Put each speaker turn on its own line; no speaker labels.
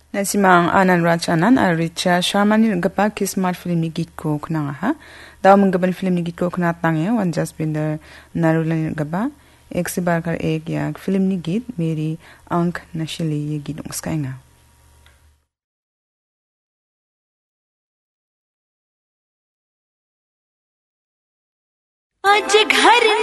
Nasimang Anan Rachanan Aricha Sharmani Gapa Kismat film ni git ko knanga ha. Daw menggaban film ni git ko knat tange wan Jasbinder Narulan Gaba. एक से बार कर एक या film नि गीत मेरी आंख नशीली ये गीत उसका
आज घर